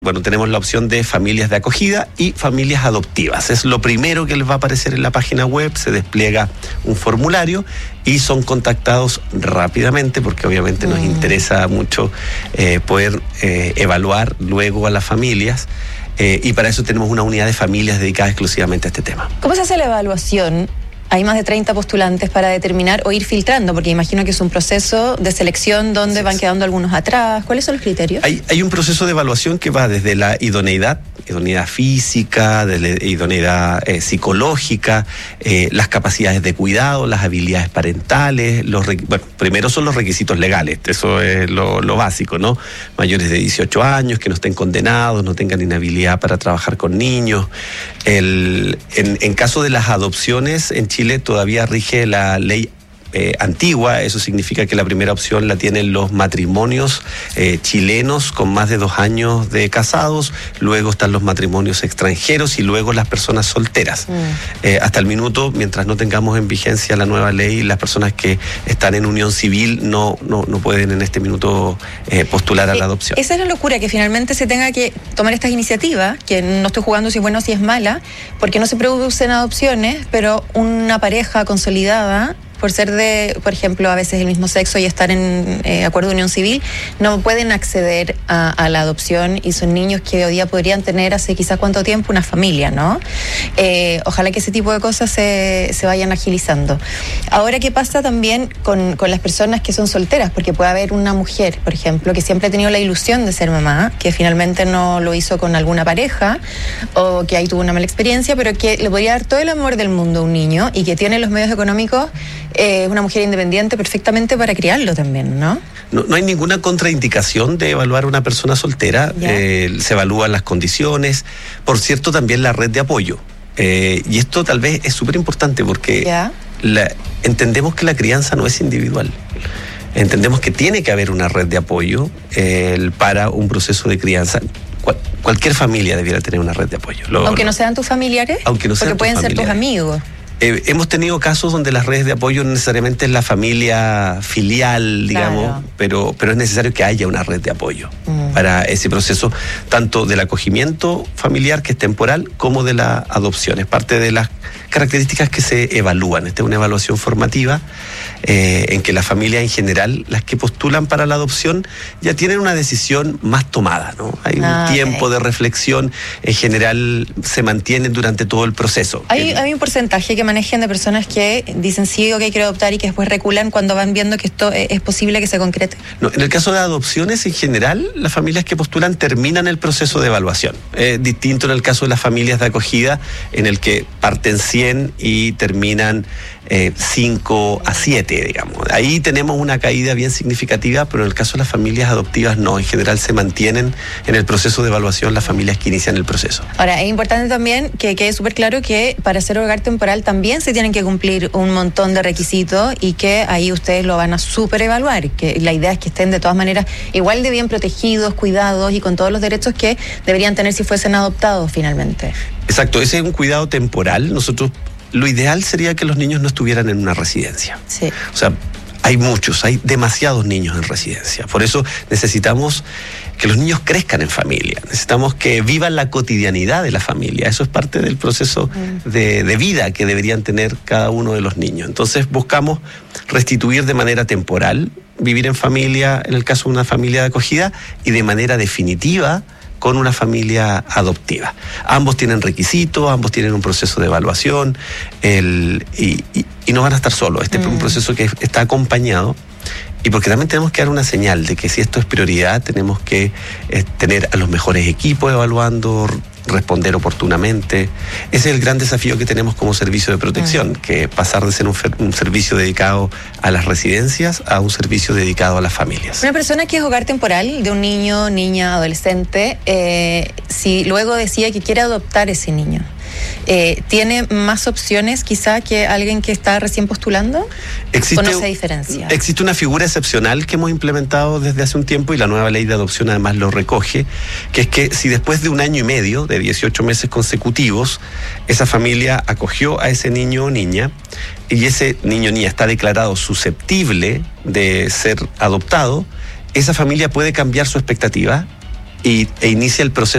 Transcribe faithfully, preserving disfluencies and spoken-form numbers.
Bueno, tenemos la opción de familias de acogida y familias adoptivas. Es lo primero que les va a aparecer en la página web, se despliega un formulario y son contactados rápidamente porque obviamente nos mm. interesa mucho eh, poder eh, evaluar luego a las familias eh, y para eso tenemos una unidad de familias dedicada exclusivamente a este tema. ¿Cómo se hace la evaluación? Hay más de treinta postulantes para determinar o ir filtrando, porque imagino que es un proceso de selección donde sí, van quedando algunos atrás. ¿Cuáles son los criterios? Hay, hay un proceso de evaluación que va desde la idoneidad, idoneidad física, desde idoneidad eh, psicológica, eh, las capacidades de cuidado, las habilidades parentales, los bueno, primero son los requisitos legales, eso es lo, lo básico, ¿no? Mayores de dieciocho años, que no estén condenados, no tengan inhabilidad para trabajar con niños. El, en, en caso de las adopciones, en Chile todavía rige la ley Eh, antigua, eso significa que la primera opción la tienen los matrimonios eh, chilenos con más de dos años de casados, luego están los matrimonios extranjeros y luego las personas solteras. Mm. Eh, hasta el minuto, mientras no tengamos en vigencia la nueva ley, las personas que están en unión civil no, no, no pueden en este minuto eh, postular a la adopción. Esa es la locura, que finalmente se tenga que tomar estas iniciativas, que no estoy jugando si es bueno o si es mala, porque no se producen adopciones, pero una pareja consolidada, por ser de, por ejemplo, a veces el mismo sexo y estar en eh, acuerdo de unión civil, no pueden acceder a, a la adopción y son niños que hoy día podrían tener hace quizás cuánto tiempo una familia, ¿no? Eh, ojalá que ese tipo de cosas se, se vayan agilizando. Ahora, ¿qué pasa también con, con las personas que son solteras? Porque puede haber una mujer, por ejemplo, que siempre ha tenido la ilusión de ser mamá, que finalmente no lo hizo con alguna pareja o que ahí tuvo una mala experiencia, pero que le podría dar todo el amor del mundo a un niño y que tiene los medios económicos. Es eh, una mujer independiente perfectamente para criarlo también, ¿no? No, no hay ninguna contraindicación de evaluar a una persona soltera. Eh, se evalúan las condiciones. Por cierto, también la red de apoyo. Eh, y esto tal vez es súper importante porque la, entendemos que la crianza no es individual. Entendemos que tiene que haber una red de apoyo eh, para un proceso de crianza. Cual, cualquier familia debiera tener una red de apoyo. Lo, aunque no sean tus familiares, aunque no sean porque pueden ser tus amigos. Eh, hemos tenido casos donde las redes de apoyo no necesariamente es la familia filial, digamos, claro. pero, pero es necesario que haya una red de apoyo mm. para ese proceso, tanto del acogimiento familiar, que es temporal, como de la adopción. Es parte de las características que se evalúan. Esta es una evaluación formativa eh, en que las familias en general, las que postulan para la adopción, ya tienen una decisión más tomada, ¿no? Hay ah, un tiempo okay. de reflexión, en general se mantienen durante todo el proceso. Hay, el, hay un porcentaje que manejen de personas que dicen sí, ok, quiero adoptar y que después reculan cuando van viendo que esto es posible que se concrete. No, en el caso de adopciones, en general, las familias que postulan terminan el proceso de evaluación. Es distinto en el caso de las familias de acogida, en el que parten cien y terminan eh, cinco a siete, digamos. Ahí tenemos una caída bien significativa, pero en el caso de las familias adoptivas no. En general se mantienen en el proceso de evaluación las familias que inician el proceso. Ahora, es importante también que quede súper claro que para ser hogar temporal también se tienen que cumplir un montón de requisitos y que ahí ustedes lo van a súper evaluar, que la idea es que estén de todas maneras igual de bien protegidos, cuidados y con todos los derechos que deberían tener si fuesen adoptados finalmente. Exacto, ese es un cuidado temporal. Nosotros, lo ideal sería que los niños no estuvieran en una residencia. Sí. O sea, hay muchos, hay demasiados niños en residencia. Por eso necesitamos que los niños crezcan en familia. Necesitamos que vivan la cotidianidad de la familia. Eso es parte del proceso mm. de, de vida que deberían tener cada uno de los niños. Entonces buscamos restituir de manera temporal, vivir en familia, en el caso de una familia de acogida, y de manera definitiva con una familia adoptiva. Ambos tienen requisitos, ambos tienen un proceso de evaluación el, y, y, y no van a estar solos. Este mm. es un proceso que está acompañado y porque también tenemos que dar una señal de que si esto es prioridad, tenemos que eh, tener a los mejores equipos evaluando, responder oportunamente. Ese es el gran desafío que tenemos como servicio de protección, mm. que pasar de ser un, un servicio dedicado a las residencias a un servicio dedicado a las familias. Una persona que es hogar temporal de un niño, niña, adolescente, eh, si luego decide que quiere adoptar ese niño, eh, ¿tiene más opciones quizá que alguien que está recién postulando? Existe, ¿O no se diferencia? Existe una figura excepcional que hemos implementado desde hace un tiempo y la nueva ley de adopción además lo recoge, que es que si después de un año y medio, de dieciocho meses consecutivos, esa familia acogió a ese niño o niña y ese niño o niña está declarado susceptible de ser adoptado, esa familia puede cambiar su expectativa y, e inicia el proceso